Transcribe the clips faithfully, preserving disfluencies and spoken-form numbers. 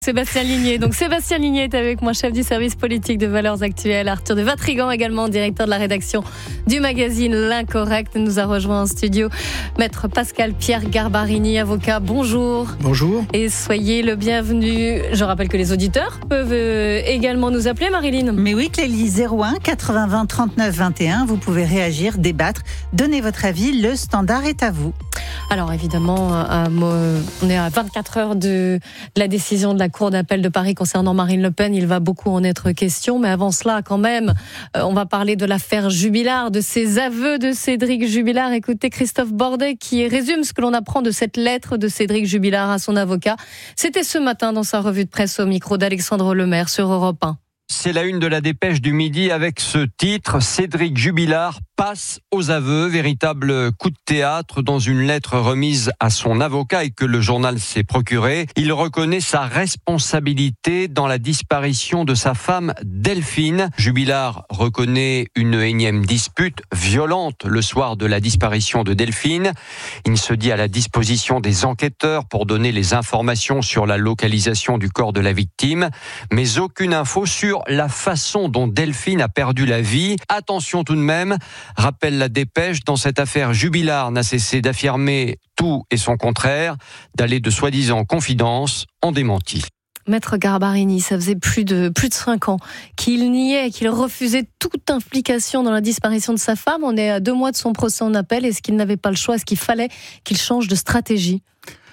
Sébastien Ligné. Donc Sébastien Ligné est avec moi, chef du service politique de Valeurs Actuelles. Arthur de Vatrigan également, directeur de la rédaction du magazine L'Incorrect, nous a rejoint en studio. Maître Pascal Pierre Garbarini, avocat, bonjour. Bonjour. Et soyez le bienvenu. Je rappelle que les auditeurs peuvent également nous appeler, Marilyn. Mais oui, Clélie, zéro un quatre-vingts vingt trente-neuf vingt et un, vous pouvez réagir, débattre, donner votre avis, le standard est à vous. Alors évidemment, on est à vingt-quatre heures de la décision de la Cour d'appel de Paris concernant Marine Le Pen. Il va beaucoup en être question, mais avant cela, quand même, on va parler de l'affaire Jubilard, de ces aveux de Cédric Jubilard. Écoutez Christophe Bordet qui résume ce que l'on apprend de cette lettre de Cédric Jubilard à son avocat. C'était ce matin dans sa revue de presse au micro d'Alexandre Lemaire sur Europe un. C'est la une de la Dépêche du Midi avec ce titre, Cédric Jubilard passe aux aveux, véritable coup de théâtre dans une lettre remise à son avocat et que le journal s'est procuré. Il reconnaît sa responsabilité dans la disparition de sa femme Delphine. Jubilard reconnaît une énième dispute violente le soir de la disparition de Delphine. Il se dit à la disposition des enquêteurs pour donner les informations sur la localisation du corps de la victime, mais aucune info sur la façon dont Delphine a perdu la vie. Attention tout de même, rappelle la Dépêche, dans cette affaire, Jubilard n'a cessé d'affirmer tout et son contraire, d'aller de soi-disant confidences en démenti. Maître Garbarini, ça faisait plus de, plus de cinq ans qu'il niait, qu'il refusait toute implication dans la disparition de sa femme. On est à deux mois de son procès en appel. Est-ce qu'il n'avait pas le choix? Est-ce qu'il fallait qu'il change de stratégie?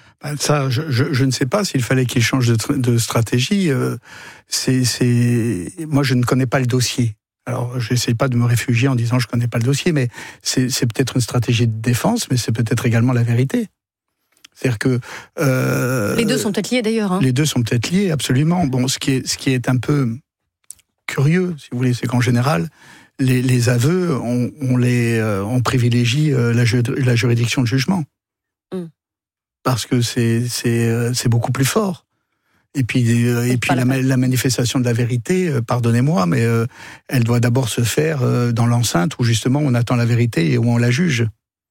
Ça, je, je, je ne sais pas s'il fallait qu'il change de, de stratégie. Euh, c'est, c'est... Moi, je ne connais pas le dossier. Alors, je n'essaie pas de me réfugier en disant je ne connais pas le dossier, mais c'est, c'est peut-être une stratégie de défense, mais c'est peut-être également la vérité. C'est-à-dire que... Euh, les deux sont peut-être liés d'ailleurs. Hein. Les deux sont peut-être liés, absolument. Bon, ce qui est, ce qui est un peu curieux, si vous voulez, c'est qu'en général, les, les aveux, on, on, les, euh, on privilégie euh, la, ju- la juridiction de jugement. Mm. Parce que c'est, c'est, c'est beaucoup plus fort. Et puis, euh, et puis la, la manifestation de la vérité, euh, pardonnez-moi, mais euh, elle doit d'abord se faire euh, dans l'enceinte où justement on attend la vérité et où on la juge.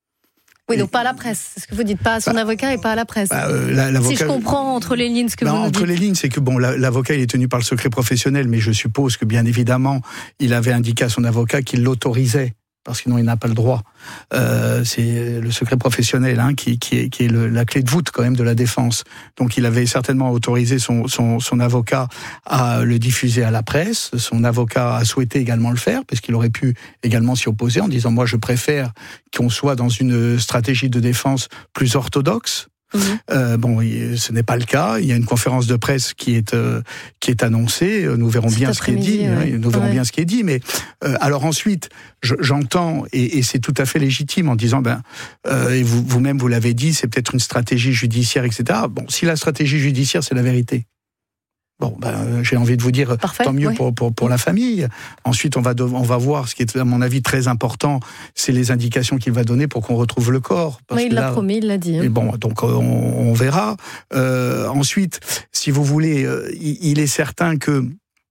Oui, et, donc pas à la presse. C'est ce que vous dites, pas à son bah, avocat et pas à la presse. Bah, euh, la, l'avocat, si je comprends entre les lignes ce que bah, vous nous entre dites. les lignes, c'est que bon, la, l'avocat il est tenu par le secret professionnel, mais je suppose que bien évidemment, il avait indiqué à son avocat qu'il l'autorisait. Parce que sinon il n'a pas le droit. Euh, c'est le secret professionnel hein, qui, qui est, qui est le, la clé de voûte quand même de la défense. Donc il avait certainement autorisé son, son, son avocat à le diffuser à la presse. Son avocat a souhaité également le faire, parce qu'il aurait pu également s'y opposer en disant « moi je préfère qu'on soit dans une stratégie de défense plus orthodoxe ». Mmh. Euh, bon, ce n'est pas le cas. Il y a une conférence de presse qui est euh, qui est annoncée. Nous verrons Cet bien ce qui est dit. Ouais. Hein, nous verrons ouais. bien ce qui est dit. Mais euh, alors ensuite, je, j'entends et, et c'est tout à fait légitime en disant ben euh, et vous vous-même vous l'avez dit, c'est peut-être une stratégie judiciaire, et cetera. Bon, si la stratégie judiciaire c'est la vérité. Bon, ben, j'ai envie de vous dire, Parfait, tant mieux ouais. pour, pour, pour la famille. Ensuite, on va, de, on va voir, ce qui est à mon avis très important, c'est les indications qu'il va donner pour qu'on retrouve le corps. Parce oui, il l'a là, promis, il l'a dit. Hein. Et bon, donc on, on verra. Euh, ensuite, si vous voulez, euh, il, il est certain que...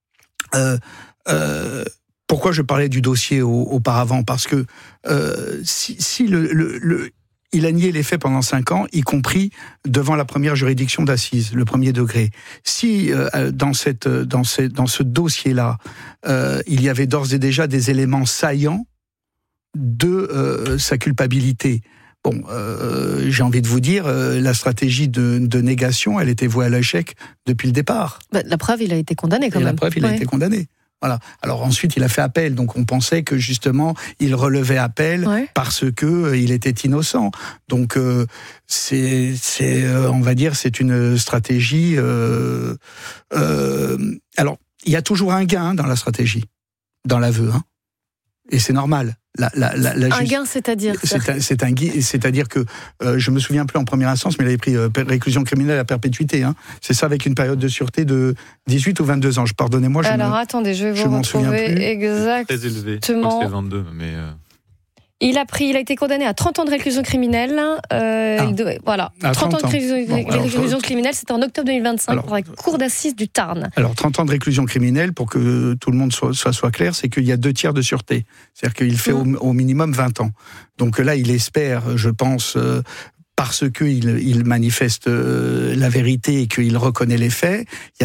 Euh, euh, pourquoi je parlais du dossier au, auparavant? Parce que euh, si, si le... le, le il a nié les faits pendant cinq ans, y compris devant la première juridiction d'assises, le premier degré. Si euh, dans cette dans ce dans ce dossier-là, euh, il y avait d'ores et déjà des éléments saillants de euh, sa culpabilité. Bon, euh, j'ai envie de vous dire, euh, la stratégie de, de négation, elle était vouée à l'échec depuis le départ. Bah, la preuve, il a été condamné quand et même. La preuve, il ouais. a été condamné. Voilà. Alors ensuite, il a fait appel. Donc on pensait que justement, il relevait appel ouais. parce que euh, il était innocent. Donc euh, c'est, c'est, euh, on va dire, c'est une stratégie. Euh, euh, alors il y a toujours un gain dans la stratégie, dans l'aveu, hein, et c'est normal. La, la, la, la un juste... gain, c'est-à-dire c'est un, c'est un c'est-à-dire que euh, je me souviens plus en première instance, mais il avait pris euh, réclusion criminelle à perpétuité. Hein. C'est ça, avec une période de sûreté de dix-huit ou vingt-deux ans. Je pardonnez-moi. Je Alors me, attendez, je vais vous retrouver exactement. Très élevé. Je crois que c'est vingt-deux, mais. Euh... Il a pris, il a été condamné à trente ans de réclusion criminelle. Euh, ah. il doit, voilà, à trente ans de réclusion, bon, alors, réclusion criminelle. C'était en octobre deux mille vingt-cinq alors, pour la cour d'assises du Tarn. Alors trente ans de réclusion criminelle, pour que tout le monde soit soit, soit clair, c'est qu'il y a deux tiers de sûreté. C'est-à-dire qu'il fait mmh. au, au minimum vingt ans. Donc là, il espère, je pense. Euh, parce qu'il il manifeste la vérité et qu'il reconnaît les faits. Il y a